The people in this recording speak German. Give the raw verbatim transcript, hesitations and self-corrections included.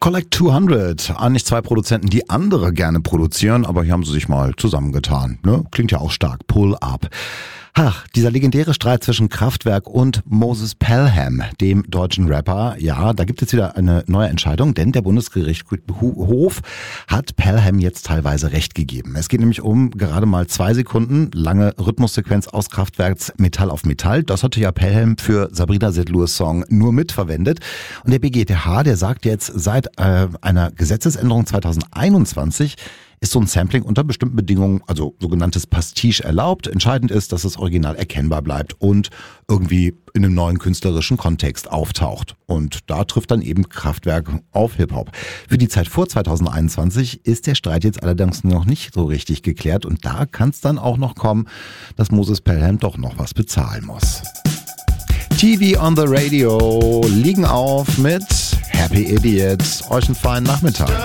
Collect zweihundert. Eigentlich zwei Produzenten, die andere gerne produzieren, aber hier haben sie sich mal zusammengetan. Ne? Klingt ja auch stark. Pull Up. Ach, dieser legendäre Streit zwischen Kraftwerk und Moses Pelham, dem deutschen Rapper. Ja, da gibt es wieder eine neue Entscheidung, denn der Bundesgerichtshof hat Pelham jetzt teilweise Recht gegeben. Es geht nämlich um gerade mal zwei Sekunden lange Rhythmussequenz aus Kraftwerks Metall auf Metall. Das hatte ja Pelham für Sabrina Setlurs Song nur mitverwendet. Und der B G T H, der sagt jetzt, seit äh, einer Gesetzesänderung zweitausendeinundzwanzig ist so ein Sampling unter bestimmten Bedingungen, also sogenanntes Pastiche, erlaubt. Entscheidend ist, dass das Original erkennbar bleibt und irgendwie in einem neuen künstlerischen Kontext auftaucht. Und da trifft dann eben Kraftwerk auf Hip-Hop. Für die Zeit vor zweitausendeinundzwanzig ist der Streit jetzt allerdings noch nicht so richtig geklärt. Und da kann es dann auch noch kommen, dass Moses Pelham doch noch was bezahlen muss. T V on the Radio liegen auf mit Happy Idiots. Euch einen feinen Nachmittag.